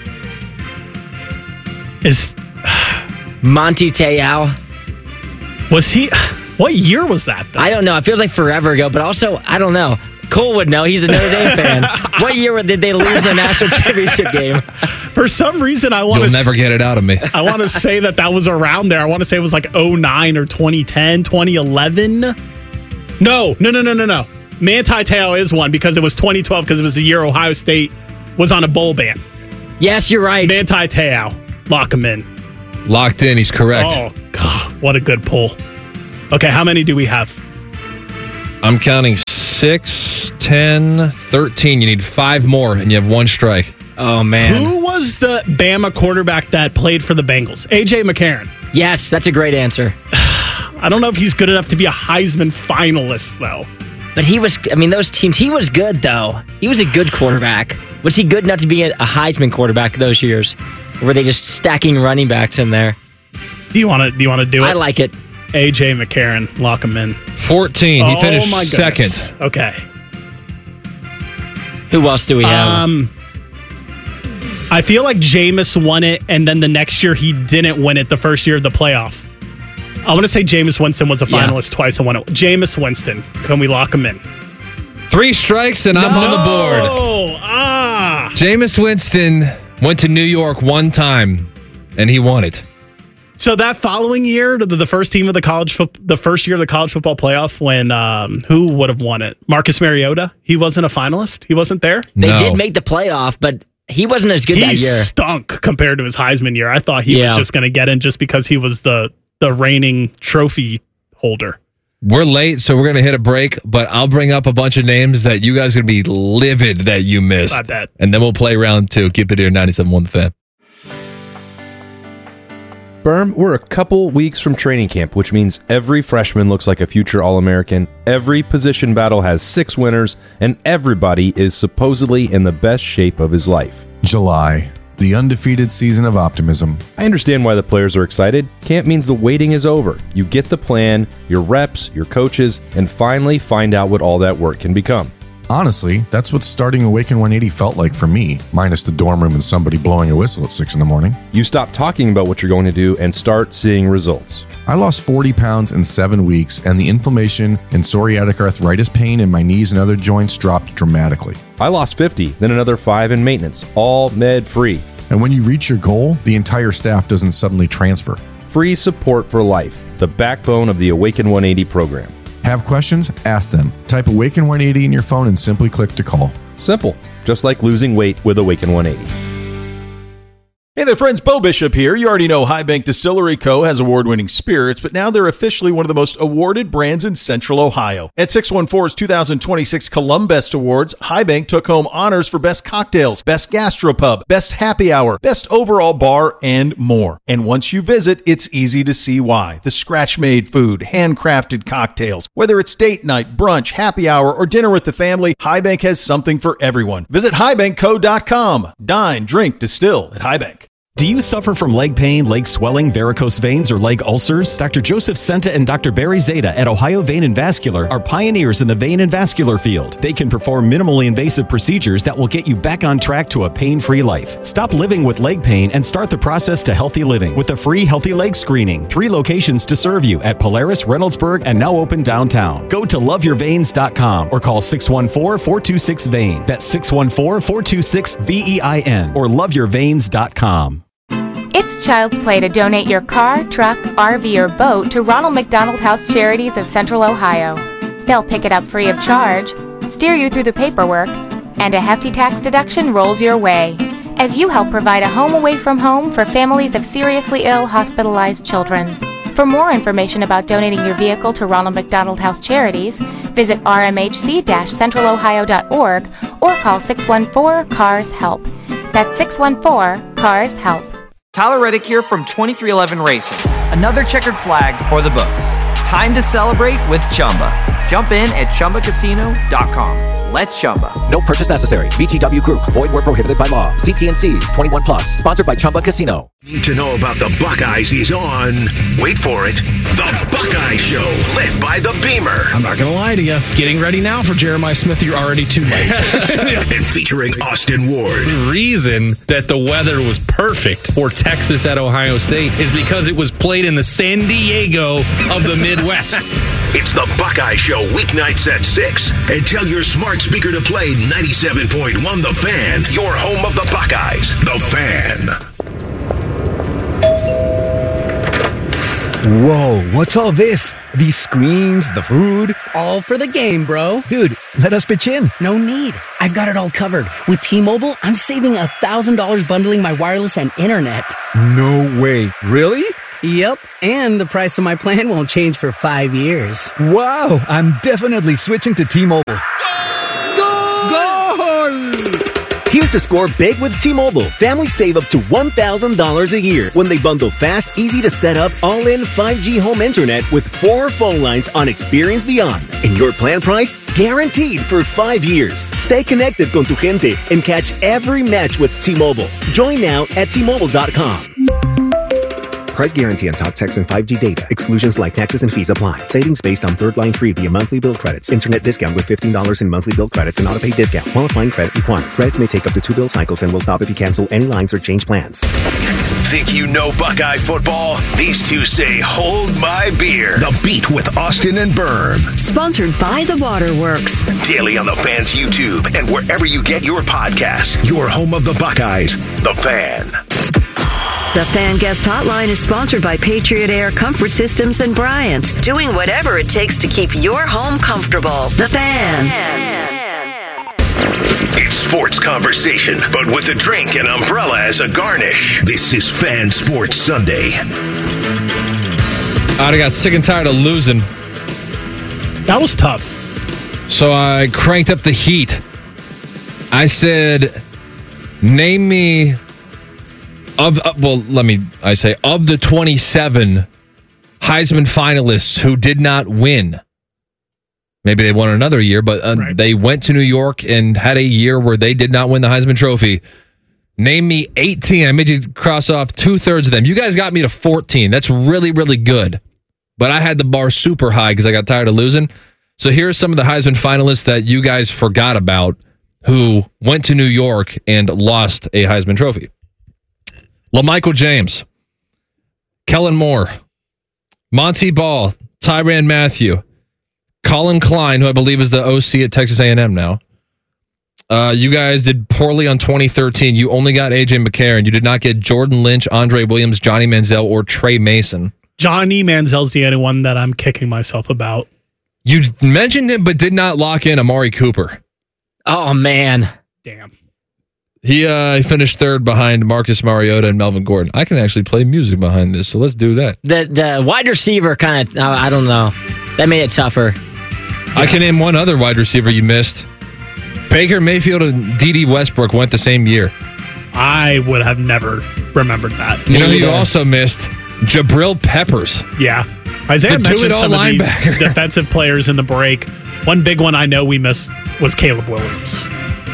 Is Monty Te'o? was he? What year was that? Though? I don't know. It feels like forever ago, but also I don't know. Cole would know. He's a Notre Dame fan. What year did they lose the national championship game? For some reason, I want You'll to never get it out of me. I want to say that that was around there. I want to say it was like oh nine or twenty ten, twenty eleven. No, no, no, no, no, no. Manti Te'o is one because it was twenty twelve because it was the year Ohio State was on a bowl ban. Yes, you're right. Manti Te'o. Lock him in. Locked in. He's correct. Oh, God. What a good pull. Okay, how many do we have? I'm counting six, ten, thirteen. You need five more, and you have one strike. Oh, man. Who was the Bama quarterback that played for the Bengals? A J McCarron. Yes, that's a great answer. I don't know if he's good enough to be a Heisman finalist, though. But he was, I mean, those teams, he was good, though. He was a good quarterback. Was he good enough to be a, a Heisman quarterback those years? Or were they just stacking running backs in there? Do you want to do you want to do it? I like it. A J McCarron, lock him in. fourteen. He oh, finished my second. Okay. Who else do we have? Um, I feel like Jameis won it, and then the next year he didn't win it the first year of the playoff. I want to say Jameis Winston was a finalist yeah. twice and won it. Jameis Winston. Can we lock him in? Three strikes, and I'm no! on the board. Oh, ah. Jameis Winston went to New York one time, and he won it. So that following year, the, the first team of the college, fo- the first year of the college football playoff, when um, who would have won it? Marcus Mariota. He wasn't a finalist. He wasn't there. They no. did make the playoff, but he wasn't as good he that year. He stunk compared to his Heisman year. I thought he yeah. was just going to get in just because he was the the reigning trophy holder. We're late, so we're going to hit a break, but I'll bring up a bunch of names that you guys are going to be livid that you missed. I bet. And then we'll play round two. Keep it here, ninety-seven point one The Fan. Berm, we're a couple weeks from training camp, which means every freshman looks like a future All-American, every position battle has six winners, and everybody is supposedly in the best shape of his life. July, the undefeated season of optimism. I understand why the players are excited. Camp means the waiting is over. You get the plan, your reps, your coaches, and finally find out what all that work can become. Honestly, that's what starting Awaken one eighty felt like for me, minus the dorm room and somebody blowing a whistle at six in the morning. You stop talking about what you're going to do and start seeing results. I lost forty pounds in seven weeks, and the inflammation and psoriatic arthritis pain in my knees and other joints dropped dramatically. I lost fifty, then another five in maintenance, all med-free. And when you reach your goal, the entire staff doesn't suddenly transfer. Free support for life, the backbone of the Awaken one eighty program. Have questions? Ask them. Type Awaken one eighty in your phone and simply click to call. Simple, just like losing weight with Awaken one eighty. Hey there, friends. Bo Bishop here. You already know High Bank Distillery Co. has award-winning spirits, but now they're officially one of the most awarded brands in Central Ohio. At six one four's two thousand twenty-six Columbest Awards, High Bank took home honors for Best Cocktails, Best Gastropub, Best Happy Hour, Best Overall Bar, and more. And once you visit, it's easy to see why. The scratch-made food, handcrafted cocktails. Whether it's date night, brunch, happy hour, or dinner with the family, High Bank has something for everyone. Visit high bank co dot com. Dine, drink, distill at High Bank. Do you suffer from leg pain, leg swelling, varicose veins, or leg ulcers? Doctor Joseph Senta and Doctor Barry Zeta at Ohio Vein and Vascular are pioneers in the vein and vascular field. They can perform minimally invasive procedures that will get you back on track to a pain-free life. Stop living with leg pain and start the process to healthy living with a free healthy leg screening. Three locations to serve you at Polaris, Reynoldsburg, and now open downtown. Go to love your veins dot com or call six one four, four two six, V E I N. That's six one four, four two six, V E I N or love your veins dot com. It's Child's Play to donate your car, truck, R V, or boat to Ronald McDonald House Charities of Central Ohio. They'll pick it up free of charge, steer you through the paperwork, and a hefty tax deduction rolls your way as you help provide a home away from home for families of seriously ill, hospitalized children. For more information about donating your vehicle to Ronald McDonald House Charities, visit r m h c dash central ohio dot org or call six one four, C A R S HELP. That's six one four, C A R S HELP. Tyler Reddick here from twenty-three eleven Racing. Another checkered flag for the books. Time to celebrate with Chumba. Jump in at chumba casino dot com. Let's Chumba. No purchase necessary. V G W Group. Void where prohibited by law. See T and C's. twenty-one plus. Sponsored by Chumba Casino. Need to know about the Buckeyes he's on. Wait for it. The Buckeye Show, led by the Beamer. I'm not going to lie to you. Getting ready now for Jeremiah Smith, you're already too late. And featuring Austin Ward. The reason that the weather was perfect for Texas at Ohio State is because it was played in the San Diego of the Midwest. It's the Buckeye Show weeknights at six. And tell your smart speaker to play ninety-seven point one The Fan, your home of the Buckeyes. The Fan. Whoa, what's all this? These screens, the food? All for the game, bro. Dude, let us pitch in. No need. I've got it all covered. With T-Mobile, I'm saving one thousand dollars bundling my wireless and internet. No way. Really? Yep, and the price of my plan won't change for five years. Wow, I'm definitely switching to T-Mobile. Goal! Here's to score big with T-Mobile. Families save up to one thousand dollars a year when they bundle fast, easy to set up, all-in five G home internet with four phone lines on Experience Beyond. And your plan price? Guaranteed for five years. Stay connected con tu gente and catch every match with T-Mobile. Join now at T Mobile dot com. Price guarantee on talk, text, and five G data. Exclusions like taxes and fees apply. Savings based on third line free via monthly bill credits. Internet discount with fifteen dollars in monthly bill credits and auto-pay discount. Qualifying credit required. Credits may take up to two bill cycles and will stop if you cancel any lines or change plans. Think you know Buckeye football? These two say, hold my beer. The Beat with Austin and Berm. Sponsored by The Waterworks. Daily on the Fan's YouTube and wherever you get your podcasts. Your home of the Buckeyes. The Fan. The Fan Guest Hotline is sponsored by Patriot Air Comfort Systems and Bryant, doing whatever it takes to keep your home comfortable. The Fan. It's sports conversation, but with a drink and umbrella as a garnish. This is Fan Sports Sunday. I got sick and tired of losing. That was tough. So I cranked up the heat. I said, name me... Of uh, well, let me. I say of the twenty-seven Heisman finalists who did not win. Maybe they won another year, but uh, right. They went to New York and had a year where they did not win the Heisman Trophy. Name me eighteen. I made you cross off two thirds of them. You guys got me to fourteen. That's really, really good. But I had the bar super high because I got tired of losing. So here are some of the Heisman finalists that you guys forgot about who went to New York and lost a Heisman Trophy. LaMichael James, Kellen Moore, Monty Ball, Tyrann Mathieu, Colin Klein, who I believe is the O C at Texas A and M now. Uh, you guys did poorly on twenty thirteen. You only got A J McCarron. You did not get Jordan Lynch, Andre Williams, Johnny Manziel, or Trey Mason. Johnny Manziel's the only one that I'm kicking myself about. You mentioned him, but did not lock in Amari Cooper. Oh, man. Damn. He uh, finished third behind Marcus Mariota and Melvin Gordon. I can actually play music behind this, so let's do that. The the wide receiver kind of, uh, I don't know. That made it tougher. Yeah. I can name one other wide receiver you missed. Baker Mayfield and D D Westbrook went the same year. I would have never remembered that. You know who you also missed? Jabril Peppers. Yeah. Isaiah the mentioned some linebacker. of these defensive players in the break. One big one I know we missed was Caleb Williams.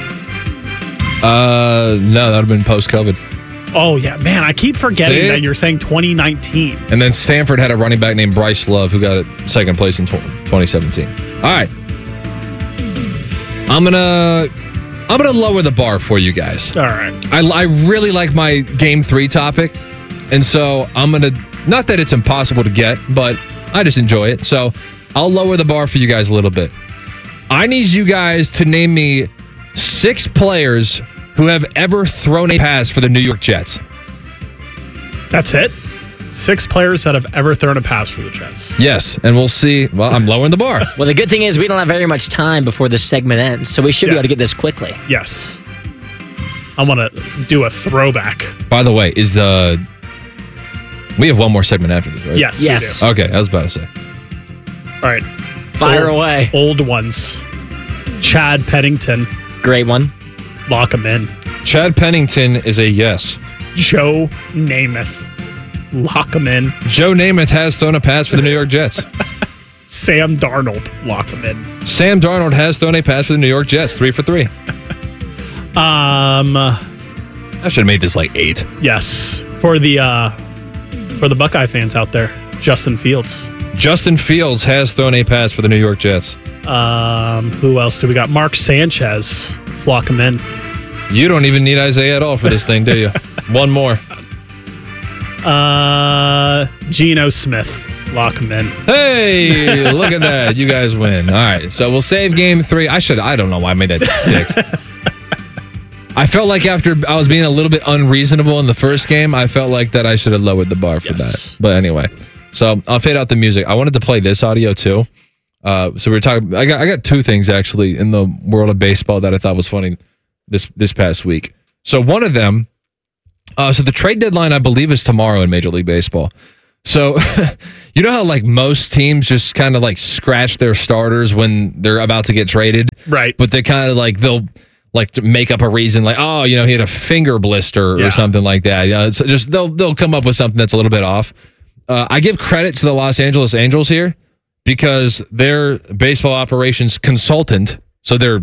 Uh, no, that would have been post-COVID. Oh, yeah. Man, I keep forgetting See? that you're saying twenty nineteen. And then Stanford had a running back named Bryce Love who got it second place in twenty seventeen. All right. I'm going to I'm gonna lower the bar for you guys. All right. I, I really like my game three topic. And so I'm going to, not that it's impossible to get, but I just enjoy it. So I'll lower the bar for you guys a little bit. I need you guys to name me six players who have ever thrown a pass for the New York Jets. That's it? Six players that have ever thrown a pass for the Jets. Yes, and we'll see. Well, I'm lowering the bar. Well, the good thing is we don't have very much time before this segment ends, so we should Yeah. be able to get this quickly. Yes. I want to do a throwback. By the way, is the... We have one more segment after this, right? Yes, Yes. we do. Okay, I was about to say. All right. Fire Old- away. Old ones. Chad Pennington. Great one. Lock him in. Chad Pennington is a yes. Joe Namath. Lock him in. Joe Namath has thrown a pass for the New York Jets. Sam Darnold. Lock him in. Sam Darnold has thrown a pass for the New York Jets. Three for three. Um, I should have made this like eight. Yes. For the uh, for the Buckeye fans out there, Justin Fields. Justin Fields has thrown a pass for the New York Jets. Um, who else do we got? Mark Sanchez. Let's lock him in. You don't even need Isaiah at all for this thing, do you? One more. Uh, Geno Smith. Lock them in. Hey, look at that. You guys win. All right. So we'll save game three. I should, I don't know why I made that six. I felt like after I was being a little bit unreasonable in the first game, I felt like that I should have lowered the bar for yes. that. But anyway, so I'll fade out the music. I wanted to play this audio too. Uh, so we were talking, I got, I got two things actually in the world of baseball that I thought was funny this, this past week. So one of them, uh, so the trade deadline, I believe, is tomorrow in Major League Baseball. So, you know how like most teams just kind of like scratch their starters when they're about to get traded? Right. But they kind of like, they'll like to make up a reason like, oh, you know, he had a finger blister Yeah. or something like that. You know, it's just, they'll, they'll come up with something that's a little bit off. Uh, I give credit to the Los Angeles Angels here because their baseball operations consultant, so they're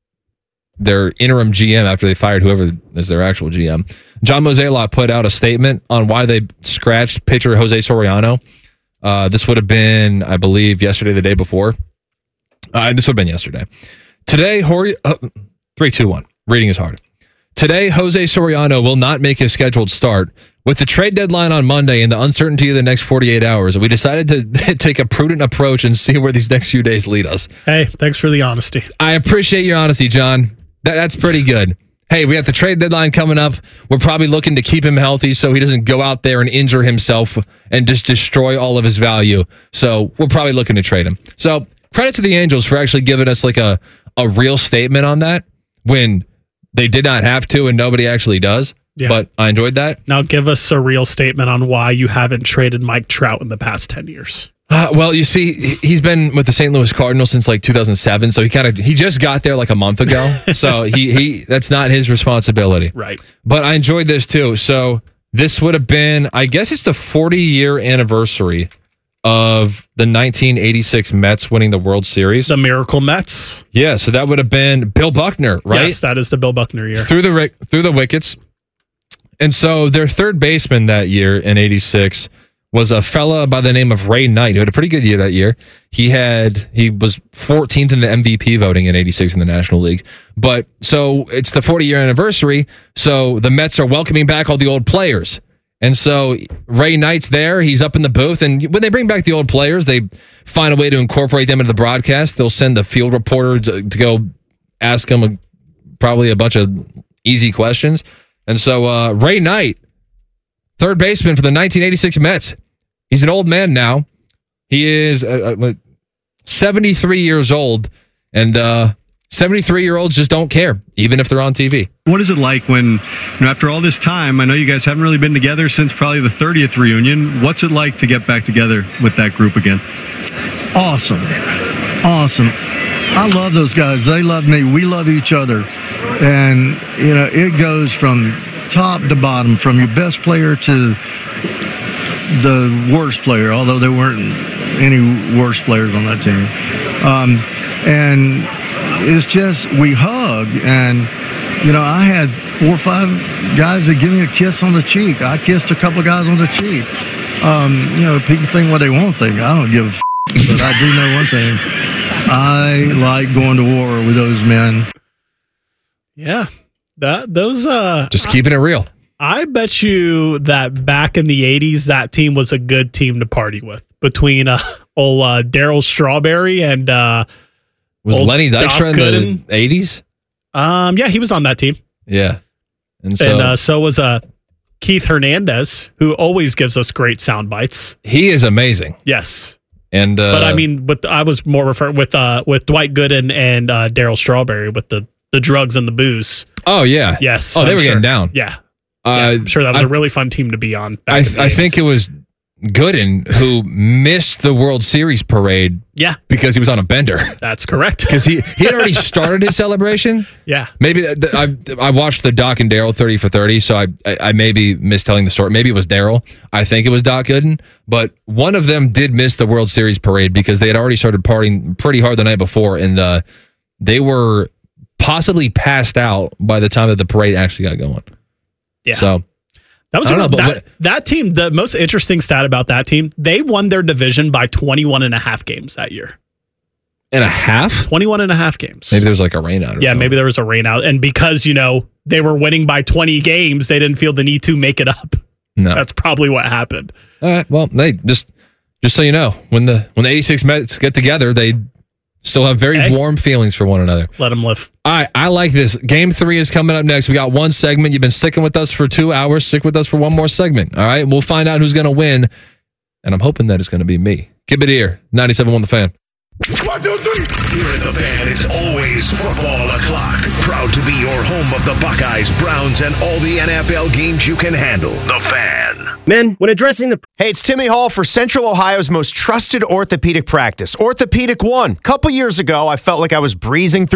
their interim G M after they fired whoever is their actual G M, John Mozeliak put out a statement on why they scratched pitcher Jose Soriano. Uh, this would have been, I believe, yesterday, the day before. Uh, this would have been yesterday. Today, Hori- uh, three, two, one. Reading is hard. Today, Jose Soriano will not make his scheduled start. With the trade deadline on Monday and the uncertainty of the next forty-eight hours, we decided to take a prudent approach and see where these next few days lead us. Hey, thanks for the honesty. I appreciate your honesty, John. That, that's pretty good. Hey, we have the trade deadline coming up. We're probably looking to keep him healthy so he doesn't go out there and injure himself and just destroy all of his value. So we're probably looking to trade him. So credit to the Angels for actually giving us like a, a real statement on that when they did not have to and nobody actually does. Yeah. But I enjoyed that. Now give us a real statement on why you haven't traded Mike Trout in the past ten years. Uh, well, you see, he's been with the Saint Louis Cardinals since like two thousand seven, so he kind of he just got there like a month ago. So he he that's not his responsibility, right? But I enjoyed this too. So this would have been, I guess, it's the forty year anniversary of the nineteen eighty-six Mets winning the World Series, the Miracle Mets. Yeah, so that would have been Bill Buckner, right? Yes, that is the Bill Buckner year through the through the wickets, and so their third baseman that year in eighty-six was a fella by the name of Ray Knight, who had a pretty good year that year. He had he was fourteenth in the M V P voting in eighty-six in the National League. But so it's the forty year anniversary, so the Mets are welcoming back all the old players. And so Ray Knight's there, he's up in the booth, and when they bring back the old players, they find a way to incorporate them into the broadcast. They'll send the field reporter to, to go ask them a, probably a bunch of easy questions. And so uh, Ray Knight, third baseman for the nineteen eighty-six Mets. He's an old man now. He is uh, uh, seventy-three years old, and uh, seventy-three-year-olds just don't care, even if they're on T V. What is it like when, you know, after all this time, I know you guys haven't really been together since probably the thirtieth reunion. What's it like to get back together with that group again? Awesome. Awesome. I love those guys. They love me. We love each other. And, you know, it goes from top to bottom, from your best player to the worst player, although there weren't any worse players on that team. Um, and it's just, we hug. And, you know, I had four or five guys that give me a kiss on the cheek. I kissed a couple of guys on the cheek. Um, you know, people think what they want to think. I don't give a f***, but I do know one thing. I like going to war with those men. Yeah. That those uh just keeping it real. I bet you that back in the eighties, that team was a good team to party with. Between uh, old uh, Darryl Strawberry and uh, was Lenny Dykstra in the eighties? Um, yeah, he was on that team. Yeah, and so and uh, so was uh, Keith Hernandez, who always gives us great sound bites. He is amazing. Yes, and uh, but I mean, with I was more referring with uh, with Dwight Gooden and uh, Darryl Strawberry with the the drugs and the booze. Oh yeah, yes. Oh, they I'm were sure. getting down. Yeah. Uh, yeah, I'm sure that was I, a really fun team to be on. Back I, in the I think it was Gooden who missed the World Series parade. Yeah, because he was on a bender. That's correct. Because he, he had already started his celebration. Yeah, maybe th- I I watched the Doc and Darryl thirty for thirty, so I, I I may be mistelling the story. Maybe it was Darryl. I think it was Doc Gooden, but one of them did miss the World Series parade because they had already started partying pretty hard the night before, and uh, they were possibly passed out by the time that the parade actually got going. Yeah. So that was I don't know, but that, what, that team. The most interesting stat about that team, they won their division by twenty-one and a half games that year. And a half? twenty-one and a half games. Maybe there was like a rain out. Or yeah, something. maybe there was a rain out. And because, you know, they were winning by twenty games, they didn't feel the need to make it up. No. That's probably what happened. All right. Well, they just Just so you know, when the when the eighty-six Mets get together, they still have very Hey. warm feelings for one another. Let them live. All right, I like this. Game three is coming up next. We got one segment. You've been sticking with us for two hours. Stick with us for one more segment. All right, we'll find out who's going to win, and I'm hoping that it's going to be me. Keep it here, ninety-seven point one The Fan. One, two, three. Here at the Fan, it's always football o'clock. Proud to be your home of the Buckeyes, Browns, and all the N F L games you can handle. The Fan. Men, when addressing the... Hey, it's Timmy Hall for Central Ohio's most trusted orthopedic practice, Orthopedic One. A couple years ago, I felt like I was breezing through